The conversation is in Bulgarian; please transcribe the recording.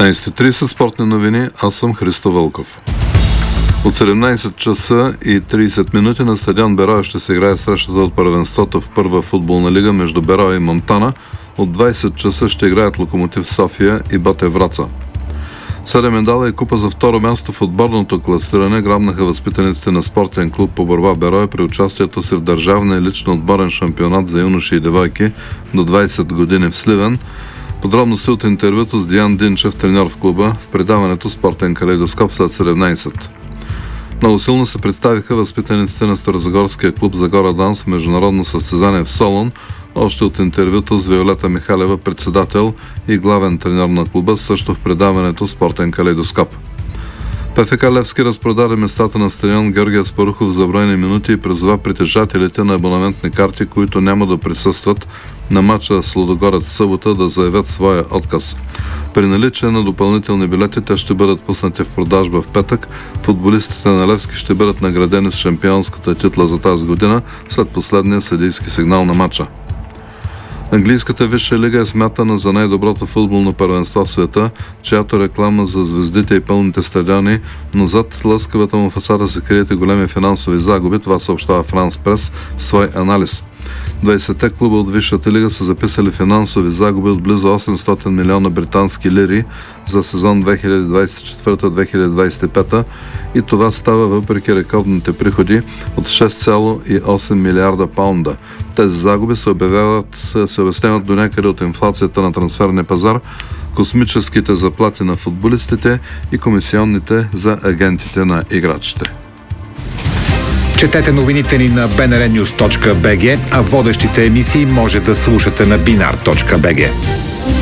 15:30 спортни новини, аз съм Христо Вълков. От 17 часа и 30 минути на стадион Берое ще се играе срещата от първенството в първа футболна лига между Берое и Монтана. От 20 часа ще играят Локомотив София и Ботев Враца. 7 медала и купа за второ място в отборното класиране грабнаха възпитаниците на спортен клуб по борба Берое при участието си в държавния лично отборен шампионат за юноши и девойки до 20 години в Сливен. Подробности от интервюто с Диан Динчев, треньор в клуба, в предаването Спортен калейдоскоп след 17. Много силно се представиха възпитаниците на Старозагорския клуб Загора Данс в международно състезание в Солун, още от интервюто с Виолета Михалева, председател и главен треньор на клуба, също в предаването Спортен калейдоскоп. ПФК Левски разпродаде местата на стадион Георги Аспарухов за броени минути и призова притежателите на абонаментни карти, които няма да присъстват на матча с Лудогорец събота, да заявят своя отказ. При наличие на допълнителни билети те ще бъдат пуснати в продажба в петък. Футболистите на Левски ще бъдат наградени с шампионската титла за тази година след последния съдийски сигнал на матча. Английската висша лига е смятана за най-доброто футболно първенство в света, чиято реклама за звездите и пълните стадиони, но зад лъскавата му фасада се крият големи финансови загуби, това съобщава Франс Прес в свой анализ. 20-те клуба от Висшата лига са записали финансови загуби от близо 800 милиона британски лири за сезон 2024-2025 и това става въпреки рекордните приходи от 6,8 милиарда паунда. Тези загуби се обясняват до някъде от инфлацията на трансферния пазар, космическите заплати на футболистите и комисионните за агентите на играчите. Четете новините ни на bnrnews.bg, а водещите емисии може да слушате на binar.bg.